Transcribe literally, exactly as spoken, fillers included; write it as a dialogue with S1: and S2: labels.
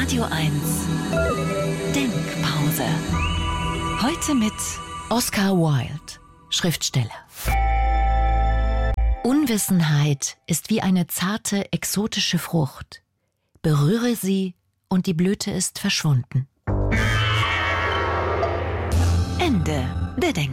S1: Radio eins Denkpause. Heute mit Oscar Wilde, Schriftsteller. Unwissenheit ist wie eine zarte, exotische Frucht. Berühre sie und die Blüte ist verschwunden. Ende der Denkpause.